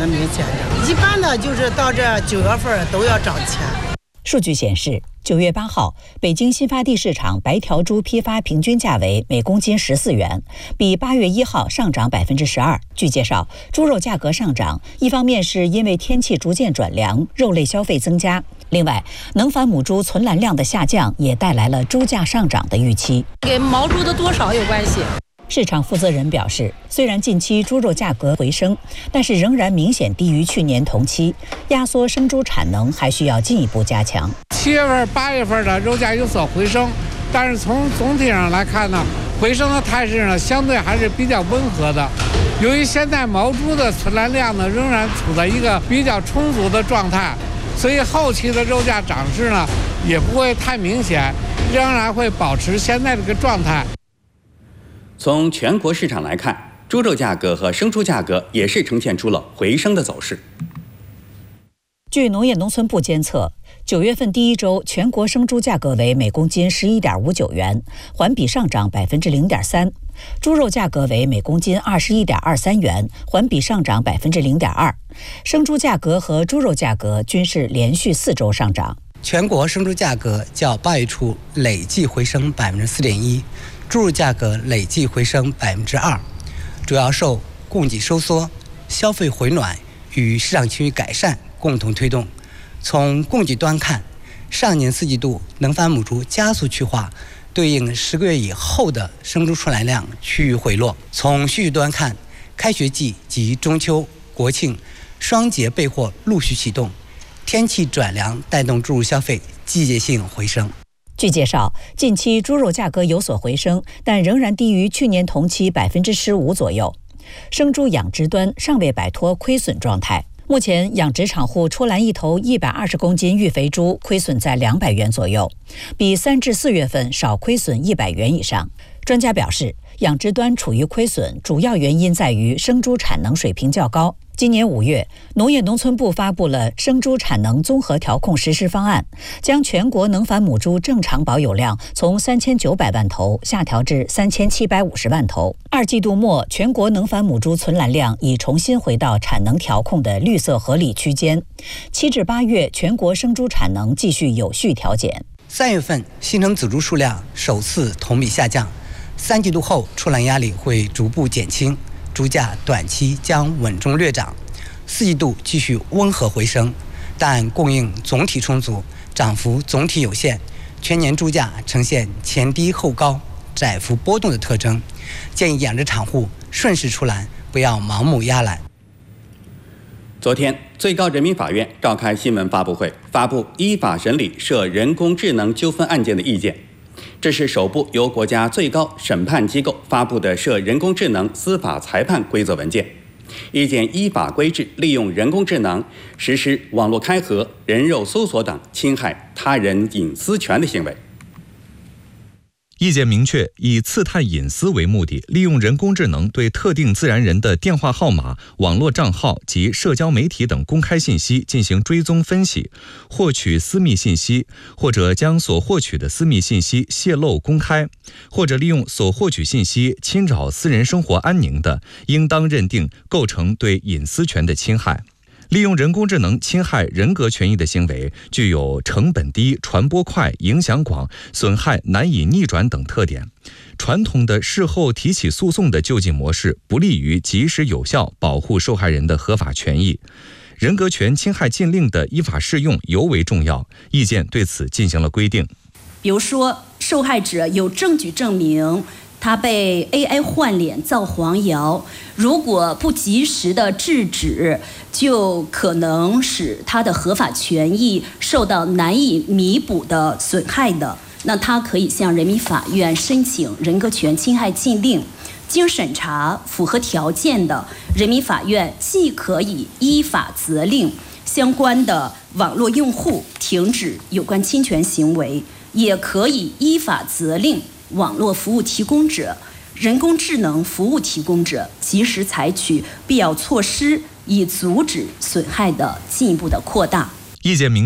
的明显的。一般的就是到这9月份都要涨钱。 数据显示，9月8号，北京新发地市场白条猪批发平均价为每公斤14元，比8月1号上涨12%。据介绍，猪肉价格上涨，一方面是因为天气逐渐转凉，肉类消费增加；另外，能繁母猪存栏量的下降也带来了猪价上涨的预期， 跟毛猪的多少有关系。 市场负责人表示，虽然近期猪肉价格回升，但是仍然明显低于去年同期，压缩生猪产能还需要进一步加强。 7月份、8月份的肉价有所回升，但是从总体上来看呢，回升的态势呢相对还是比较温和的。由于现在毛猪的存栏量呢仍然处在一个比较充足的状态，所以后期的肉价涨势呢也不会太明显，仍然会保持现在这个状态。 从全国市场来看，猪肉价格和生猪价格也是呈现出了回升的走势。 据农业农村部监测，9月份第一周全国生猪价格为每公斤11.59元，环比上涨0.3%；猪肉价格为每公斤21.23元，环比上涨0.2%。生猪价格和猪肉价格均是连续4周上涨。 全国生猪价格较8月初累计回升4.1%，猪肉价格累计回升2%，主要受供给收缩、消费回暖与市场情绪改善共同推动。从供给端看，上年4季度能繁母猪加速去化，对应10个月以后的生猪出栏量趋于回落。从需求端看，开学季及中秋、国庆双节备货陆续启动，天气转凉带动猪肉消费季节性回升。 据介绍，近期猪肉价格有所回升，但仍然低于去年同期15%左右。生猪养殖端尚未摆脱亏损状态。目前，养殖场户出栏一头120公斤育肥猪亏损在200元左右，比3至4月份少亏损100元以上。专家表示，养殖端处于亏损，主要原因在于生猪产能水平较高。今年5月，农业农村部发布了生猪产能综合调控实施方案，将全国能繁母猪正常保有量从3900万头下调至3750万头。2季度末，全国能繁母猪存栏量已重新回到产能调控的绿色合理区间。7至8月，全国生猪产能继续有序调减。 3月份新生仔猪数量首次同比下降，3季度后出栏压力会逐步减轻，猪价短期将稳中略涨，4季度继续温和回升，但供应总体充足，涨幅总体有限，全年猪价呈现前低后高、窄幅波动的特征，建议养殖场户顺势出栏，不要盲目压栏。 昨天，最高人民法院召开新闻发布会，发布依法审理涉人工智能纠纷案件的意见。这是首部由国家最高审判机构发布的涉人工智能司法裁判规则文件。意见依法规制利用人工智能实施网络开合、人肉搜索等侵害他人隐私权的行为。 意见明确，以刺探隐私为目的，利用人工智能对特定自然人的电话号码、网络账号及社交媒体等公开信息进行追踪分析，获取私密信息，或者将所获取的私密信息泄露公开，或者利用所获取信息侵扰私人生活安宁的，应当认定构成对隐私权的侵害。利用人工智能侵害人格权益的行为具有成本低、传播快、影响广、损害难以逆转等特点。传统的事后提起诉讼的救济模式不利于及时有效保护受害人的合法权益。人格权侵害禁令的依法适用尤为重要，意见对此进行了规定。 比如说，受害者有证据证明他被 AI 换脸造黄谣，如果不及时的制止，就可能使他的合法权益受到难以弥补的损害的，那他可以向人民法院申请人格权侵害禁令。经审查符合条件的，人民法院既可以依法责令相关的网络用户停止有关侵权行为，也可以依法责令网络服务提供者、人工智能服务提供者及时采取必要措施，以阻止损害的进一步的扩大。 意见明确，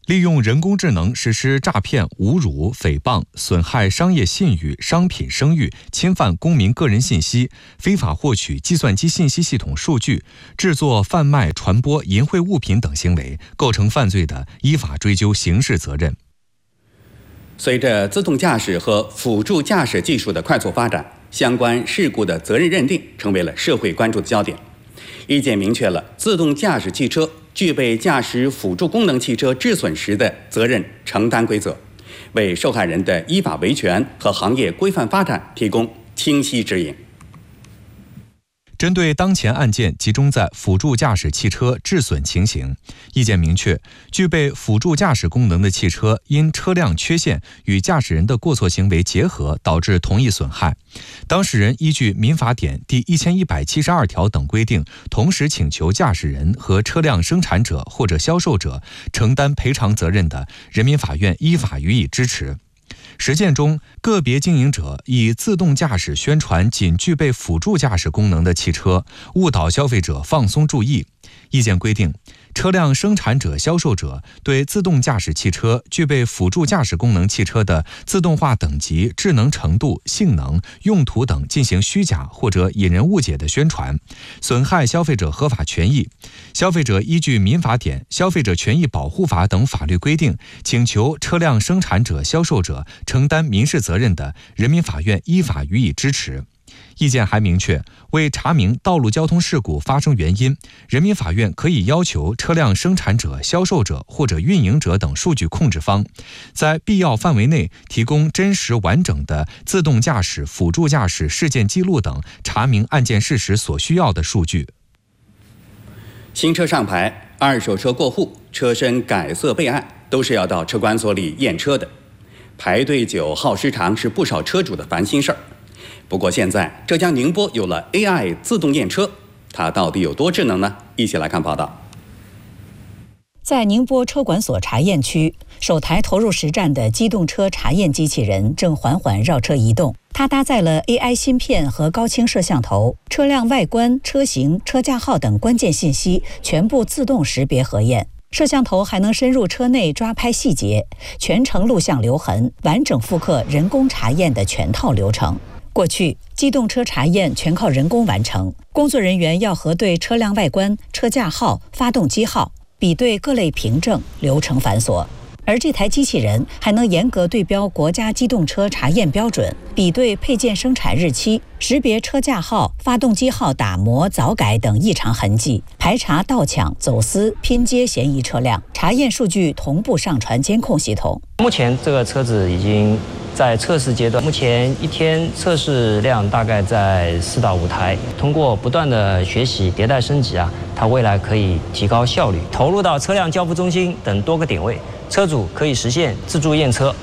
利用人工智能实施诈骗、侮辱、诽谤、损害商业信誉、商品声誉、侵犯公民个人信息、非法获取计算机信息系统数据、制作、贩卖、传播淫秽物品等行为，构成犯罪的，依法追究刑事责任。 随着自动驾驶和辅助驾驶技术的快速发展，相关事故的责任认定成为了社会关注的焦点。意见明确了自动驾驶汽车具备驾驶辅助功能汽车致损时的责任承担规则，为受害人的依法维权和行业规范发展提供清晰指引。 针对当前案件集中在辅助驾驶汽车致损情形，意见明确，具备辅助驾驶功能的汽车因车辆缺陷与驾驶人的过错行为结合导致同一损害，当事人依据民法典第1172条等规定，同时请求驾驶人和车辆生产者或者销售者承担赔偿责任的，人民法院依法予以支持。实践中，个别经营者以自动驾驶宣传仅具备辅助驾驶功能的汽车，误导消费者放松注意。意见规定，车辆生产者、销售者对自动驾驶汽车具备辅助驾驶功能汽车的自动化等级、智能程度、性能、用途等进行虚假或者引人误解的宣传，损害消费者合法权益。消费者依据民法典、消费者权益保护法等法律规定，请求车辆生产者、销售者承担民事责任的，人民法院依法予以支持。意见还明确，为查明道路交通事故发生原因，人民法院可以要求车辆生产者、销售者或者运营者等数据控制方，在必要范围内提供真实完整的自动驾驶、辅助驾驶事件记录等查明案件事实所需要的数据。 新车上牌、二手车过户、车身改色备案，都是要到车管所里验车的，排队久、耗时长是不少车主的烦心事儿。不过现在浙江宁波有了 AI 自动验车，它到底有多智能呢？一起来看报道。 在宁波车管所查验区，首台投入实战的机动车查验机器人正缓缓绕车移动。它搭载了 AI 芯片和高清摄像头，车辆外观、车型、车架号等关键信息全部自动识别核验。摄像头还能深入车内抓拍细节，全程录像留痕，完整复刻人工查验的全套流程。过去，机动车查验全靠人工完成，工作人员要核对车辆外观、车架号、发动机号，比对各类凭证，流程繁琐。而这台机器人还能严格对标国家机动车查验标准，比对配件生产日期，识别车架号、发动机号打磨、早改等异常痕迹，排查盗抢、走私、拼接嫌疑车辆，查验数据同步上传监控系统。 目前这个车子已经在测试阶段，目前一天测试量大概在4到5台。通过不断的学习迭代升级它未来可以提高效率，投入到车辆交付中心等多个点位，车主可以实现自助验车。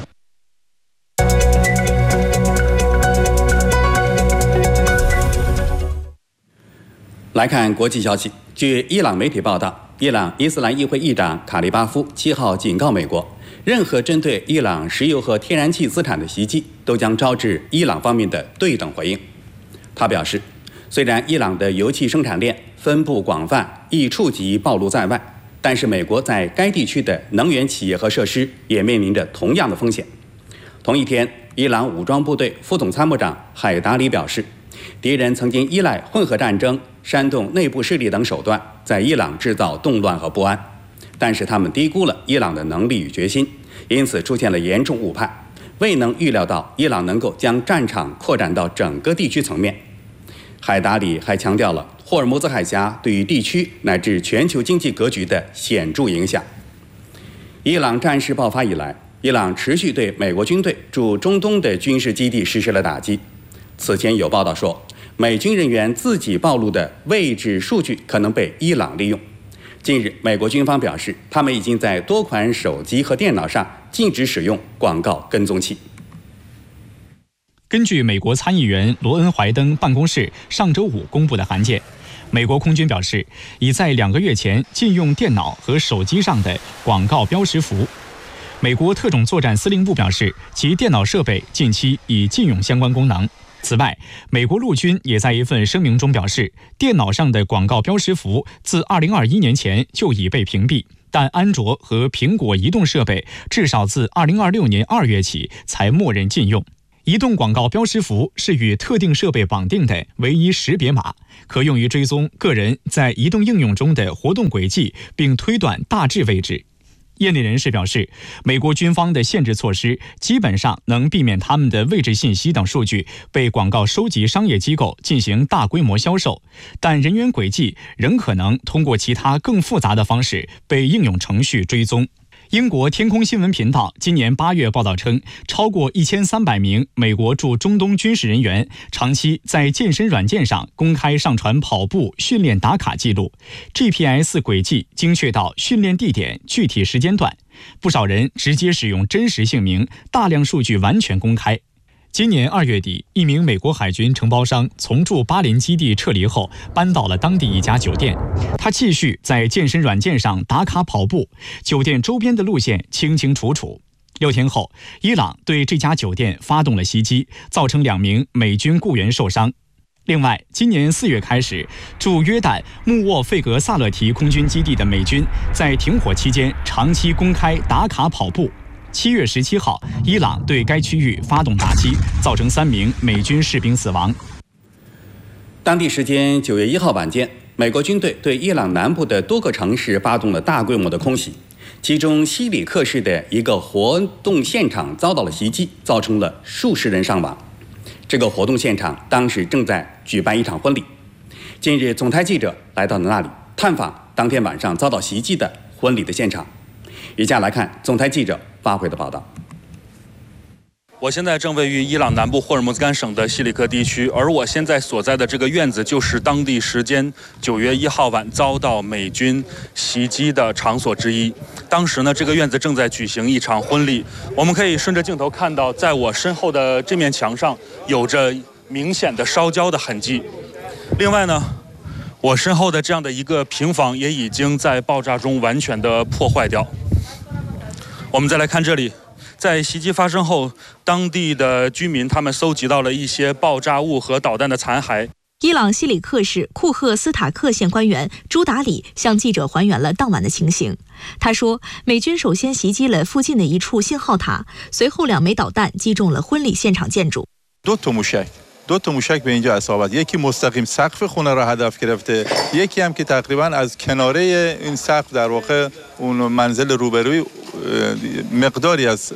来看国际消息，据伊朗媒体报道，伊朗伊斯兰议会议长卡利巴夫7号警告美国，任何针对伊朗石油和天然气资产的袭击都将招致伊朗方面的对等回应。他表示，虽然伊朗的油气生产链分布广泛，易触及暴露在外，但是美国在该地区的能源企业和设施也面临着同样的风险。同一天，伊朗武装部队副总参谋长海达里表示，敌人曾经依赖混合战争、煽动内部势力等手段，在伊朗制造动乱和不安，但是他们低估了伊朗的能力与决心，因此出现了严重误判，未能预料到伊朗能够将战场扩展到整个地区层面。海达里还强调了霍尔木兹海峡对于地区乃至全球经济格局的显著影响。伊朗战事爆发以来，伊朗持续对美国军队驻中东的军事基地实施了打击。此前有报道说，美军人员自己暴露的位置数据可能被伊朗利用。近日，美国军方表示，他们已经在多款手机和电脑上禁止使用广告跟踪器。 根据美国参议员罗恩·怀登办公室上周五公布的函件，美国空军表示，已在2个月前禁用电脑和手机上的广告标识符。美国特种作战司令部表示，其电脑设备近期已禁用相关功能。此外，美国陆军也在一份声明中表示，电脑上的广告标识符自2021年前就已被屏蔽。 但安卓和苹果移动设备至少自2026年2月起才默认禁用。移动广告标识符是与特定设备绑定的唯一识别码，可用于追踪个人在移动应用中的活动轨迹，并推断大致位置。业内人士表示，美国军方的限制措施基本上能避免他们的位置信息等数据被广告收集商业机构进行大规模销售，但人员轨迹仍可能通过其他更复杂的方式被应用程序追踪。英国天空新闻频道今年8月报道称，超过1300名美国驻中东军事人员长期在健身软件上公开上传跑步训练打卡记录， GPS 轨迹精确到训练地点具体时间段，不少人直接使用真实姓名，大量数据完全公开。今年2月底，一名美国海军承包商从驻巴林基地撤离后，搬到了当地一家酒店。他继续在健身软件上打卡跑步，酒店周边的路线清清楚楚。6天后，伊朗对这家酒店发动了袭击，造成2名美军雇员受伤。另外，今年4月开始，驻约旦穆沃费格萨勒提空军基地的美军在停火期间长期公开打卡跑步。7月17号，伊朗对该区域发动打击，造成3名美军士兵死亡。 当地时间9月1号晚间，美国军队对伊朗南部的多个城市发动了大规模的空袭，其中西里克市的一个活动现场遭到了袭击，造成了数十人伤亡。这个活动现场当时正在举办一场婚礼。近日，总台记者来到了那里，探访当天晚上遭到袭击的婚礼的现场。以下来看总台记者发回的报道。 我现在正位于伊朗南部霍尔木兹干省的西里克地区，而我现在所在的这个院子就是当地时间9月1号晚遭到美军袭击的场所之一。当时呢，这个院子正在举行一场婚礼。我们可以顺着镜头看到，在我身后的这面墙上有着明显的烧焦的痕迹。另外呢，我身后的这样的一个平房也已经在爆炸中完全的破坏掉。我们再来看这里，在袭击发生后，当地的居民他们搜集到了一些爆炸物和导弹的残骸。 伊朗西里克市库赫斯塔克县官员朱达里向记者还原了当晚的情形。他说，美军首先袭击了附近的一处信号塔，随后2枚导弹击中了婚礼现场建筑。 دو تا موشک به اینجا اصابت، یکی مستقیم سقف خونه را هدف گرفته، یکی هم که تقریبا از کناره این سقف در واقع اون منزل روبروی مقداری از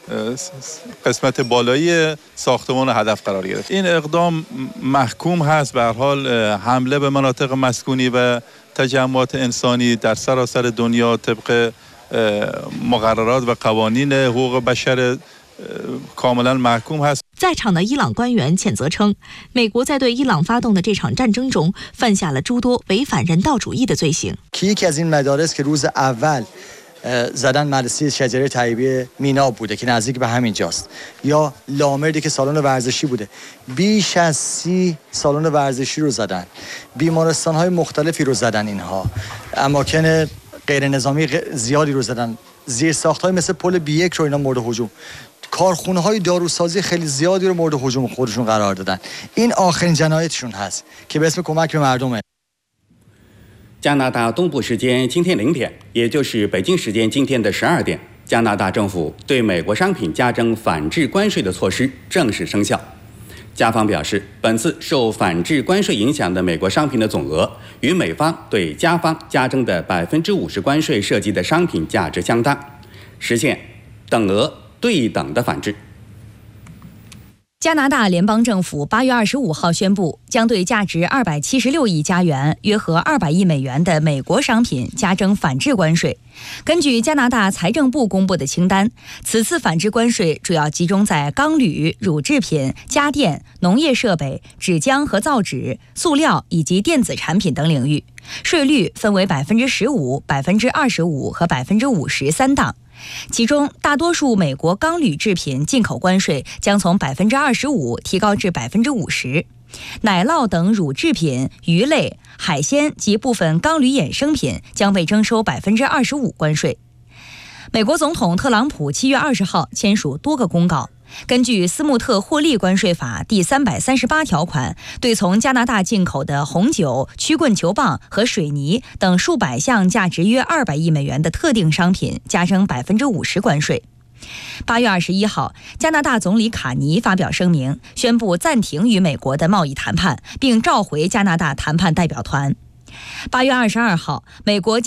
قسمت بالایی ساختمان هدف قرار گرفت. این اقدام محکوم هست به هر حال حمله به مناطق مسکونی و تجمعات انسانی در سراسر دنیا طبق مقررات و قوانین حقوق بشر کاملا محکوم هست. 在场的伊朗官员谴责称，美国在对伊朗发动的这场战争中犯下了诸多违反人道主义的罪行。 یکی از این مدارس که روز اول زدن مدرسه شجره طیبه مینا بوده که نزدیک به همین جاست، یا لامردی که سالن ورزشی بوده، بیش از 30 سالن ورزشی رو زدن، بیمارستان‌های مختلفی رو زدن، اینها اماکن غیر نظامی زیادی رو زدن، زیرساخت‌های مثل پل B1 رو اینا مورد هجوم، کارخونه‌های داروسازی خیلی زیادی رو مورد هجوم خودشون قرار دادن. این آخرین جنایتشون هست که به اسم کمک به مردمه. 加拿大东部时间今天0点，也就是北京时间今天的12点，加拿大政府对美国商品加征反制关税的措施正式生效。加方表示，本次受反制关税影响的美国商品的总额与美方对加方加征的50%关税涉及的商品价值相当，实现等额对等的反制。 加拿大联邦政府8月25号宣布，将对价值276亿加元（约合200亿美元）的美国商品加征反制关税。根据加拿大财政部公布的清单，此次反制关税主要集中在钢铝、乳制品、家电、农业设备、纸浆和造纸、塑料以及电子产品等领域，税率分为15%、25%和50%档。其中，大多数美国钢铝制品进口关税将从25%提高至50%，奶酪等乳制品、鱼类、海鲜及部分钢铝衍生品将被征收25%关税。美国总统特朗普7月20号签署多个公告， 根据斯穆特获利关税法第338条款，对从加拿大进口的红酒、曲棍球棒和水泥等数百项价值约200亿美元的特定商品加征50%关税。8月21号，加拿大总理卡尼发表声明，宣布暂停与美国的贸易谈判，并召回加拿大谈判代表团。8月22号，美国